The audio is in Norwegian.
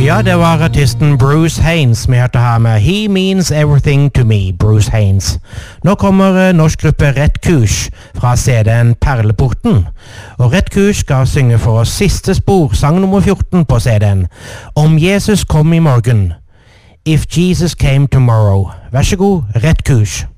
Ja, det var artisten Bruce Haynes vi hørte her med He Means Everything to Me, Bruce Haynes. Nå kommer norsk gruppe Rett Kurs fra CD-en Perleporten. Og Rett Kurs skal synge for oss siste spor, sang nummer 14 på CD-en. Om Jesus kom i morgen. If Jesus came tomorrow. Vær så god, Rett Kurs.